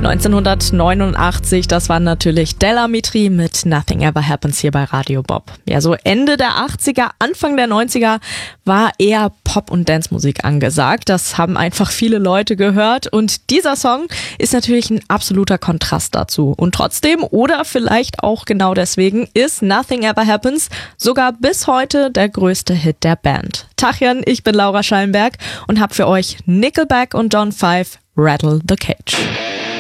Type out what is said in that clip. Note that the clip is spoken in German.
1989, das war natürlich Del Amitri mit Nothing Ever Happens hier bei Radio Bob. Ja, so Ende der 80er, Anfang der 90er war eher Pop- und Dancemusik angesagt. Das haben einfach viele Leute gehört und dieser Song ist natürlich ein absoluter Kontrast dazu. Und trotzdem oder vielleicht auch genau deswegen ist Nothing Ever Happens sogar bis heute der größte Hit der Band. Tachchen, ich bin Laura Schallenberg und habe für euch Nickelback und John 5 Rattle the Cage.